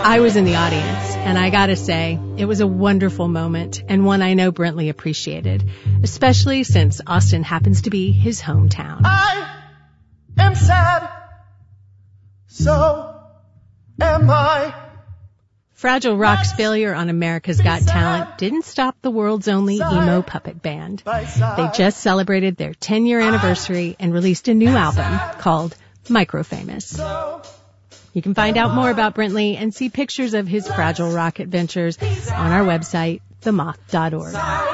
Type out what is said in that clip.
I was in the audience, and I gotta say, it was a wonderful moment, and one I know Brentley appreciated, especially since Austin happens to be his hometown. I am sad, so am I. Fragile Rock's failure on America's Got Talent didn't stop the world's only emo puppet band. They just celebrated their 10-year anniversary and released a new album called Microfamous. You can find out more about Brentley and see pictures of his Fragile Rock adventures on our website, themoth.org.